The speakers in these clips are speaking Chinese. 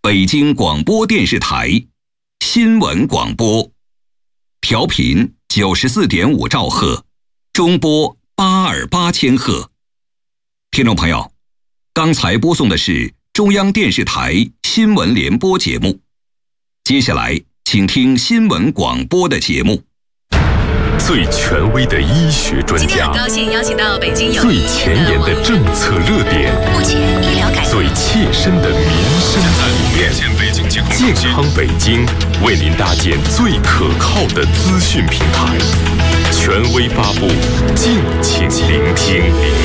北京广播电视台新闻广播，调频94.5兆赫，中波828千赫。听众朋友，刚才播送的是中央电视台新闻联播节目，接下来请听新闻广播的节目。 最权威的医学专家， 今天很高兴邀请到北京友最前沿的政策热点， 目前医疗改革最切身的民生体验。健康北京为您搭建最可靠的资讯平台，权威发布，敬请聆听。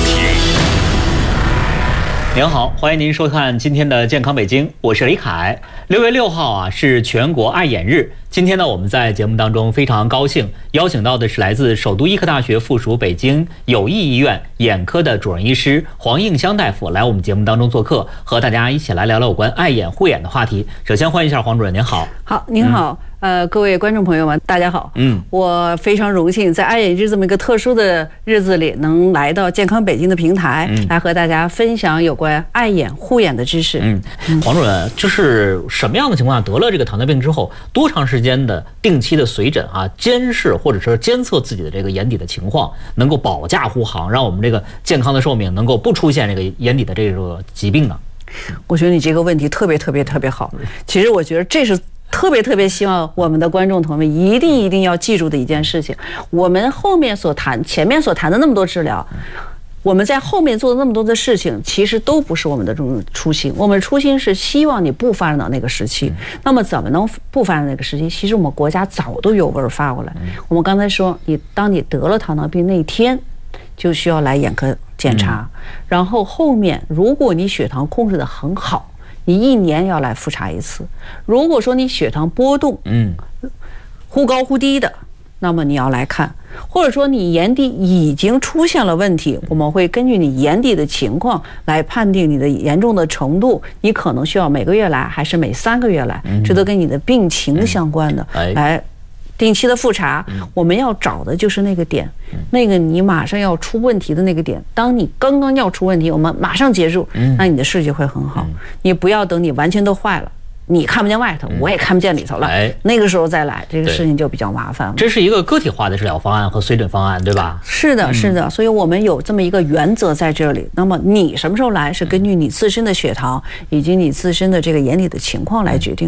您好，欢迎您收看今天的健康北京，我是李凯。6月6号啊是全国爱眼日。今天呢，我们在节目当中非常高兴邀请到的是来自首都医科大学附属北京友谊医院眼科的主任医师黄应湘大夫来我们节目当中做客，和大家一起来聊聊有关爱眼护眼的话题。首先欢迎一下黄主任，您好。 好，您好。各位观众朋友们，大家好。我非常荣幸在爱眼日这么一个特殊的日子里，能来到健康北京的平台，来和大家分享有关爱眼护眼的知识。 黄主任，就是什么样的情况下得了这个糖尿病之后，多长时间的定期的随诊啊，监视或者是监测自己的这个眼底的情况，能够保驾护航，让我们这个健康的寿命能够不出现这个眼底的这个疾病呢？ 我觉得你这个问题特别好。其实我觉得这是特别希望我们的观众朋友们一定要记住的一件事情。我们前面所谈的那么多治疗，我们在后面做的那么多的事情，其实都不是我们的这种初心。我们初心是希望你不发展到那个时期。那么怎么能不发展那个时期？其实我们国家早都有文发过来。我们刚才说，当你得了糖尿病那一天，就需要来眼科检查，然后后面如果你血糖控制得很好，你1年要来复查一次。如果说你血糖波动，忽高忽低的，那么你要来看。或者说你眼底已经出现了问题，我们会根据你眼底的情况来判定你的严重的程度，你可能需要每个月来还是每3个月来，这都跟你的病情相关的。来定期的复查，我们要找的就是那个点，那个你马上要出问题的那个点。当你刚刚要出问题，我们马上结束，那你的视觉会很好。你不要等你完全都坏了，你看不见外头，我也看不见里头了，那个时候再来，这个事情就比较麻烦了。 这是一个个体化的治疗方案和随诊方案，对吧？ 是的，所以我们有这么一个原则在这里。那么你什么时候来，是根据你自身的血糖以及你自身的这个眼底的情况来决定。